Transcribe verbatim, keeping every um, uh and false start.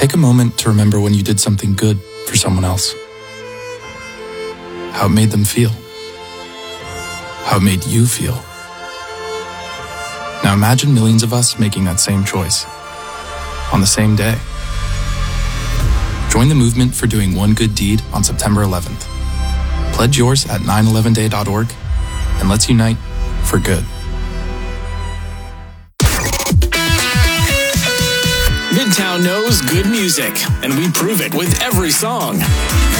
Take a moment to remember when you did something good for someone else. How it made them feel. How it made you feel. Now imagine millions of us making that same choice on the same day. Join the movement for doing one good deed on September eleventh. Pledge yours at nine eleven day dot org and let's unite for good. Midtown knows good music, and we prove it with every song.